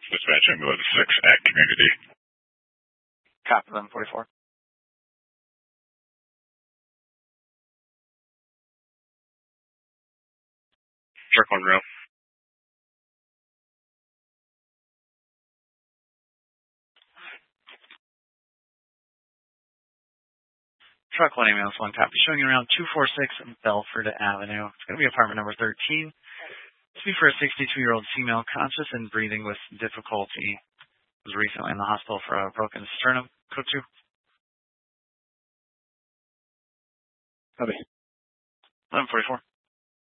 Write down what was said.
Dispatch ambulance 6 at community. Copy 1144. Truck 1 rail. Truck 1 ambulance 1 copy. Showing you around 246 Belford Avenue. It's going to be apartment number 13. This will be for a 62-year-old female conscious and breathing with difficulty. Was recently in the hospital for a broken sternum. Code 2. Copy. 1144.